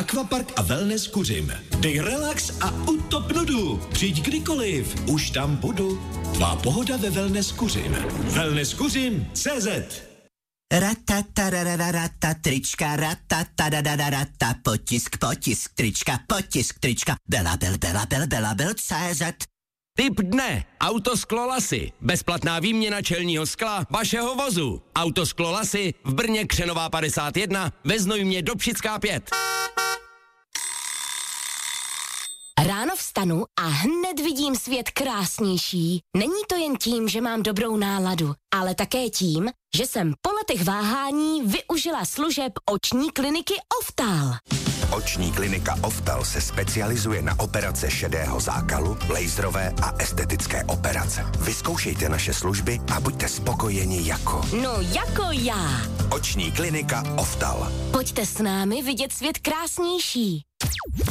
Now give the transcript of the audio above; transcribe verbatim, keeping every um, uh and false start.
Aquapark a Wellness Kuřim. Dej relax a utop nudu. Přijď kdykoliv, už tam budu. Tvá pohoda ve Wellness Kuřim. Wellness Kuřim tečka cé zet. Ratatarararata, trička, ratatarararata, potisk, potisk, trička, potisk, trička, belabel, belabel, belabel, cé zet. Tip dne. Autosklo Lasy. Bezplatná výměna čelního skla vašeho vozu. Autosklo Lasy v Brně Křenová padesát jedna, ve Znojmě Dobšická pět. Ráno vstanu a hned vidím svět krásnější. Není to jen tím, že mám dobrou náladu, ale také tím, že jsem po letech váhání využila služeb oční kliniky Oftal. Oční klinika Oftal se specializuje na operace šedého zákalu, laserové a estetické operace. Vyzkoušejte naše služby a buďte spokojeni jako... No jako já. Oční klinika Oftal. Pojďte s námi vidět svět krásnější.